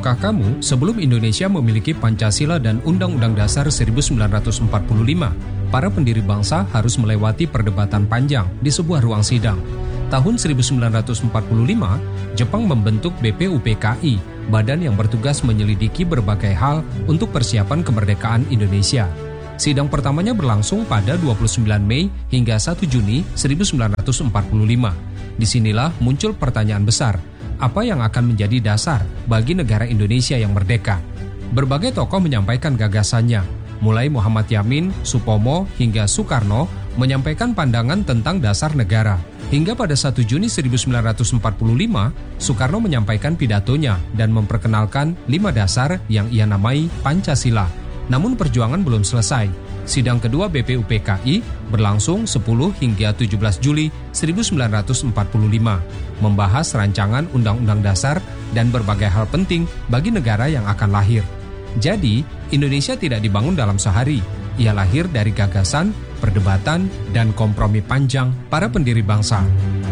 Tahukah kamu, sebelum Indonesia memiliki Pancasila dan Undang-Undang Dasar 1945, para pendiri bangsa harus melewati perdebatan panjang di sebuah ruang sidang. Tahun 1945, Jepang membentuk BPUPKI, badan yang bertugas menyelidiki berbagai hal untuk persiapan kemerdekaan Indonesia. Sidang pertamanya berlangsung pada 29 Mei hingga 1 Juni 1945. Disinilah muncul pertanyaan besar, apa yang akan menjadi dasar bagi negara Indonesia yang merdeka? Berbagai tokoh menyampaikan gagasannya, mulai Muhammad Yamin, Supomo, hingga Soekarno menyampaikan pandangan tentang dasar negara. Hingga pada 1 Juni 1945, Soekarno menyampaikan pidatonya dan memperkenalkan 5 dasar yang ia namai Pancasila. Namun perjuangan belum selesai. Sidang kedua BPUPKI berlangsung 10 hingga 17 Juli 1945, membahas rancangan Undang-Undang Dasar dan berbagai hal penting bagi negara yang akan lahir. Jadi, Indonesia tidak dibangun dalam sehari. Ia lahir dari gagasan, perdebatan, dan kompromi panjang para pendiri bangsa.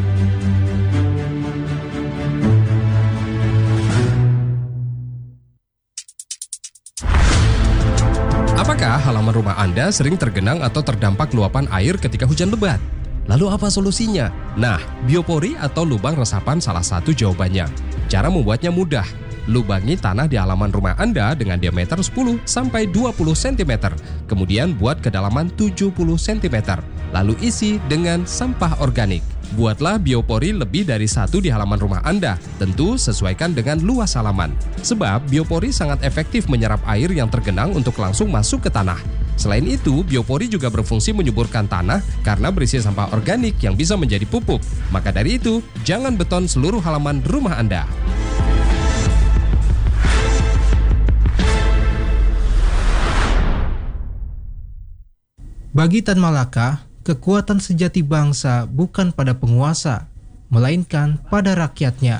Apakah halaman rumah Anda sering tergenang atau terdampak luapan air ketika hujan lebat? Lalu apa solusinya? Nah, biopori atau lubang resapan salah satu jawabannya. Cara membuatnya mudah. Lubangi tanah di halaman rumah Anda dengan diameter 10 sampai 20 cm. Kemudian buat kedalaman 70 cm. Lalu isi dengan sampah organik. Buatlah biopori lebih dari 1 di halaman rumah Anda. Tentu sesuaikan dengan luas halaman. Sebab biopori sangat efektif menyerap air yang tergenang untuk langsung masuk ke tanah. Selain itu, biopori juga berfungsi menyuburkan tanah karena berisi sampah organik yang bisa menjadi pupuk. Maka dari itu, jangan beton seluruh halaman rumah Anda. Bagi Tan Malaka, kekuatan sejati bangsa bukan pada penguasa, melainkan pada rakyatnya.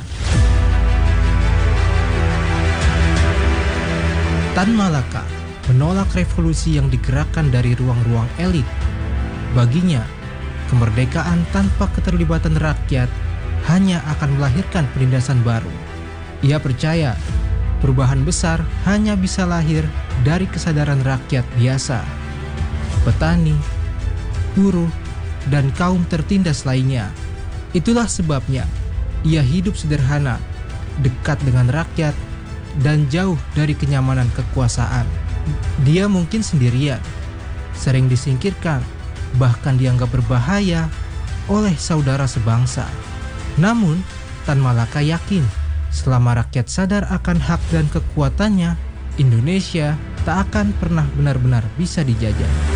Tan Malaka menolak revolusi yang digerakkan dari ruang-ruang elit. Baginya, kemerdekaan tanpa keterlibatan rakyat hanya akan melahirkan penindasan baru. Ia percaya, perubahan besar hanya bisa lahir dari kesadaran rakyat biasa. Petani, buruh, dan kaum tertindas lainnya. Itulah sebabnya ia hidup sederhana, dekat dengan rakyat, dan jauh dari kenyamanan kekuasaan. Dia mungkin sendirian, sering disingkirkan, bahkan dianggap berbahaya oleh saudara sebangsa. Namun, Tan Malaka yakin, selama rakyat sadar akan hak dan kekuatannya, Indonesia tak akan pernah benar-benar bisa dijajah.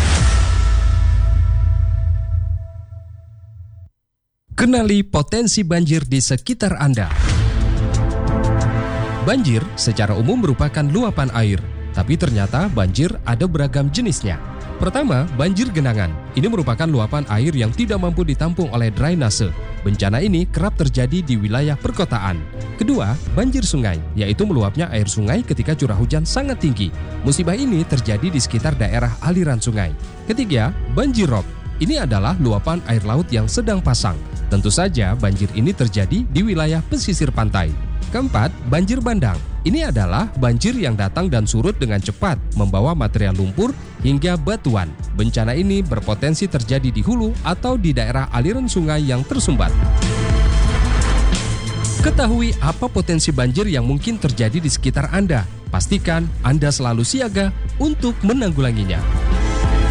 Kenali potensi banjir di sekitar Anda. Banjir secara umum merupakan luapan air, tapi ternyata banjir ada beragam jenisnya. Pertama, banjir genangan. Ini merupakan luapan air yang tidak mampu ditampung oleh drainase. Bencana ini kerap terjadi di wilayah perkotaan. Kedua, banjir sungai, yaitu meluapnya air sungai ketika curah hujan sangat tinggi. Musibah ini terjadi di sekitar daerah aliran sungai. Ketiga, banjir rob. Ini adalah luapan air laut yang sedang pasang. Tentu saja banjir ini terjadi di wilayah pesisir pantai. Keempat, banjir bandang. Ini adalah banjir yang datang dan surut dengan cepat, membawa material lumpur hingga batuan. Bencana ini berpotensi terjadi di hulu atau di daerah aliran sungai yang tersumbat. Ketahui apa potensi banjir yang mungkin terjadi di sekitar Anda. Pastikan Anda selalu siaga untuk menanggulanginya.